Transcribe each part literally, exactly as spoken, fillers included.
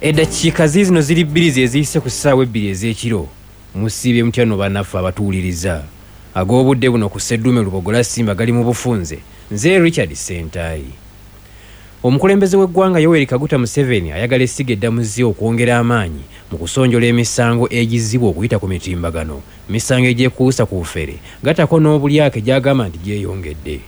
Eddakiika zino ziri bbiri ze ziyise ku ssaawa ebbiri ez'ekiro musiibye mutya no bannaffe abatuwuliriza ag'obudde buno ku Sseddume Lubogola Simba gali mu bufunze nze Richard Sentayi. Omukulembeze w'eggwanga Yoweri Kaguta Museveni ayagala essiga eddamuzi okwongera amaanyi mu kusonjola emisango egizibwa okuyita ku mitimbagano, misango egyekuusa ku bufere gatako n'obulyake gy'agamba nti gyeyongedde.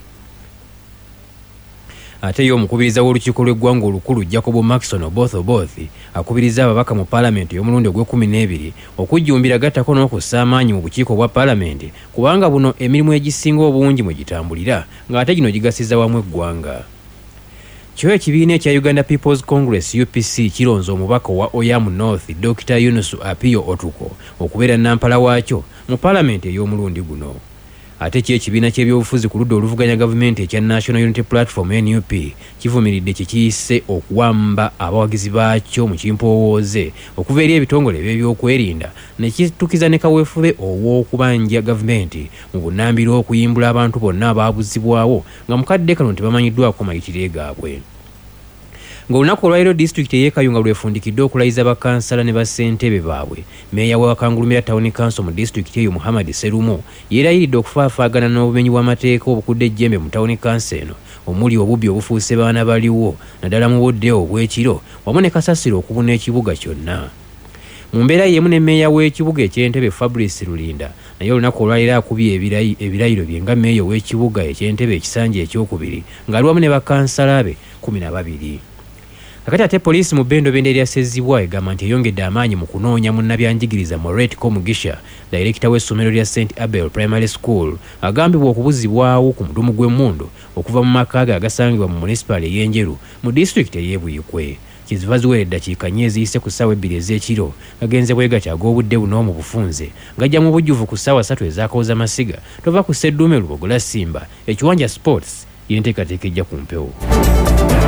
Ate yo omukubiriza w'olukiiko lw'eggwanga olukulu Jacob Maxson Oboth Oboth akubiriza ababaka mu paalamenti y'omulundi ogw'ekkumi n'ebiri okujjumbira gatako n'okussa amaanyi mu bukiiko bwa paalamenti kubanga buno emirimu egisinga obungi mwe gitambulira ng'ate gino gigasiza wamu eggwanga. Kyo ekibiina ekya Uganda People's Congress U P C kironze omubaka wa Oyamu North Doctor Yunus Apio Otuko okubeera nampala waakyo mu paalamenti ey'omulundi guno. Ate kye ekibiina ky'ebyobufuzi ku ludda oluvuganya gavumenti ekya National Unity Platform N U P kivumiridde kye kiyise okuwamba abawagizi baakyo mu kimpowooze okuva eri ebitongole by'ebyokwerinda ne kitukiza ne kaweefube ow'okubanja gavumenti mu bunnambiro okuyimbula abantu bonna abaabuzibwawo nga mukadde kano tebamanyiddwako mayitire gaabwe. Ng'olunaku olwaliro disitulikiti ey'e Kayunga lwefundikidde okulayiza bakansala ne bassentebe baabwe, mmeeya wa Kangulumira Town Council mu disitulikiti eyo Muhammad Serumo yeerayiridde okufaafaagana n'obumenyi bw'amateeka obukudde ejjembe mu Town Council eno omuli obubbi obufuuse baana baliwo naddala mu budde obw'ekiro wamu ne kasasiro okubuna ekibuga kyonna. Mu mbeera y'emu ne mmeeya w'ekibuga eky'Entebbe Fabrice Lulinda naye olunaku olwaliro akubye ebirayiro bye nga mmeeya w'ekibuga eky'Entebbe ekisanja ekyokubiri ng'ali wamu ne bakansala be kumi na babiri. Kakati ate poliisi mu Bendo Bende eryasezibwa egamba nti eyongedde amaanyi mu kunoonya munnabyanjigiriza Moret Komugisha, dayirekita w'essomero lya Saint Abel Primary School, agambibwa okubuzibwawo ku mudumu gw'emmundu okuva mu maka ge agasangibwa mu munisipaali ey'Enjeru mu disitulikiti ey'e Buyikwe. Kiziva ziwera eddakiika nnya eziyise ku ssaawa ebbiri ez'ekiro gagenze bwe gatyo ag'obudde buno mu bufunze ngajja mu bujjuvu ku ssaawa ssatu ez'akawuza masiga tova ku Sseddume Lubogola Simba ekiwanja Sports y'enteekateeka ejja ku mpewo.